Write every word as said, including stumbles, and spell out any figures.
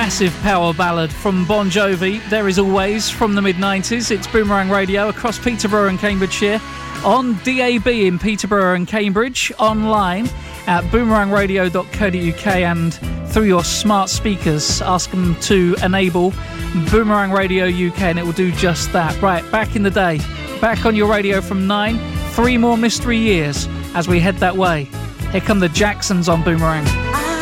massive power ballad from Bon Jovi, There Is Always, from the mid nineties. It's Boomerang Radio across Peterborough and Cambridgeshire, on D A B in Peterborough and Cambridge, online at boomerang radio dot co dot uk, and through your smart speakers. Ask them to enable Boomerang Radio U K and it will do just that. Right, back in the day, back on your radio from nine, three more mystery years as we head that way. Here come the Jacksons on Boomerang.